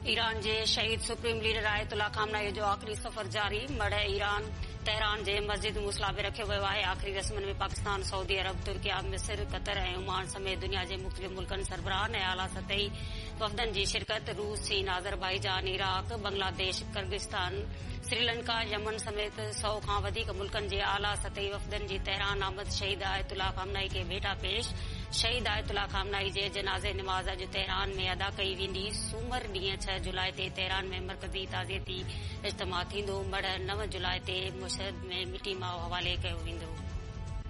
Iran जे शहीद supreme leader ayatollah खामनाई जो आख़िरी सफ़र जारी। मढ़ ईरान तेहरान जे मस्जिद मुसला में रखियो वियो आहे। आख़िरी रस्मनि में पाकिस्तान, सऊदी अरब, तुर्किया, मिस्र, कतर ऐं ओमान समेत दुनिया जे मुख़्तलिफ़ मुल्कनि सरबराहनि ऐं आला सतही वफ़दनि जी शिरकत। रूस, चीन, अज़रबाईजान, इराक, बांग्लादेश, किर्गिस्तान, श्रीलंका, यमन समेत 100 खां वधीक मुल्कनि जे आला सतही वफ़दनि जी तेहरान आमद शहीद आयतुल्ला खामनाई खे भेटा पेश। शहीद आयतुल्ला खामनाई जे जनाज़े निमाज़ अॼु तेहरान में अदा कई वेंदी। सूमर ॾींहुं 6 जुलाई ते तेहरान में मरकज़ी ताज़ियती इज्तिमा थींदो। मढ़ 9 जुलाई ते मुशहद में मिटी माउ हवाले कयो वेंदो।